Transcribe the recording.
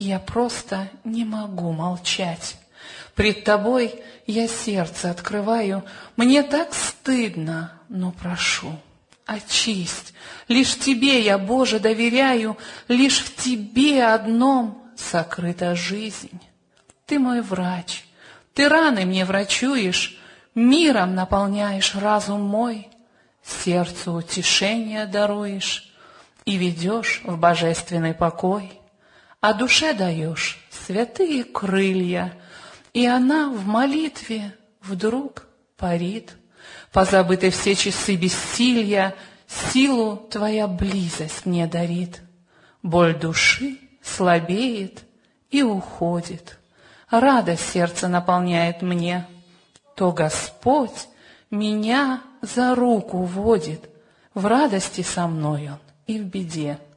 я просто не могу молчать. Пред тобой я сердце открываю, мне так стыдно, но прошу, очисть. Лишь тебе я, Боже, доверяю, лишь в тебе одном сокрыта жизнь. Ты мой врач, ты раны мне врачуешь, миром наполняешь разум мой, сердцу утешение даруешь и ведешь в божественный покой, а душе даешь святые крылья, и она в молитве вдруг парит. Позабыты все часы бессилья, силу твоя близость мне дарит. Боль души слабеет и уходит, радость сердца наполняет мне. То Господь меня за руку водит, в радости со мной Он и в беде.